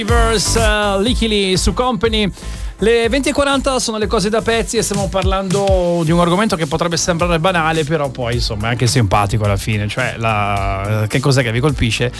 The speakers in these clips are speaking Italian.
Lickily su Company. Le 20:40 sono le cose da pezzi e stiamo parlando di un argomento che potrebbe sembrare banale, però poi insomma è anche simpatico alla fine. Cioè, che cos'è che vi colpisce?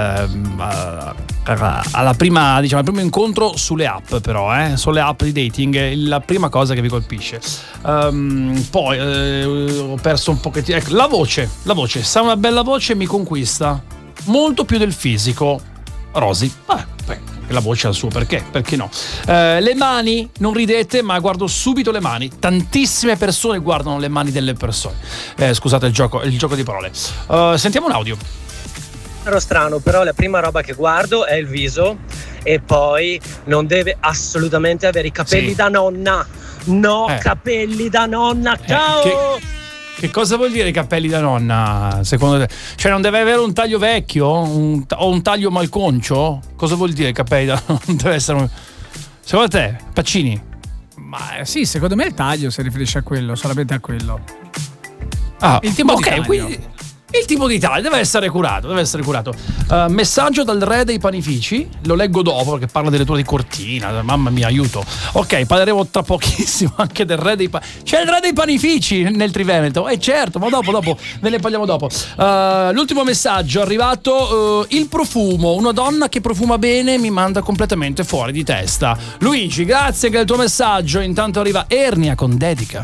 Alla prima, diciamo, al primo incontro sulle app, però, sulle app di dating, la prima cosa che vi colpisce. Poi ho perso un pochettino. Ecco, la voce. Se ha una bella voce mi conquista molto più del fisico. Rosy. La voce ha il suo perché no. Le mani, non ridete, ma guardo subito le mani. Tantissime persone guardano le mani delle persone. Scusate il gioco di parole. Sentiamo un audio. Ero strano, però la prima roba che guardo è il viso e poi non deve assolutamente avere i capelli da nonna. No, capelli da nonna. Ciao! Che cosa vuol dire i capelli da nonna, secondo te? Cioè non deve avere un taglio vecchio o un taglio malconcio? Cosa vuol dire capelli da nonna? Deve essere secondo te, Pacini? Ma sì, secondo me il taglio si riferisce a quello, solamente a quello. Il tipo di taglio. Quindi il tipo di taglio deve essere curato. Messaggio dal re dei panifici, lo leggo dopo perché parla delle tue di Cortina, mamma mia, aiuto. Ok, parleremo tra pochissimo anche del re dei panifici. C'è il re dei panifici nel Triveneto, certo, ma dopo ve ne parliamo dopo. L'ultimo messaggio è arrivato, il profumo, una donna che profuma bene mi manda completamente fuori di testa. Luigi, grazie che il tuo messaggio. Intanto arriva Ernia con Dedica.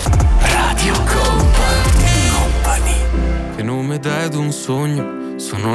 Radio Company. Che nome dai ad un sogno? Sono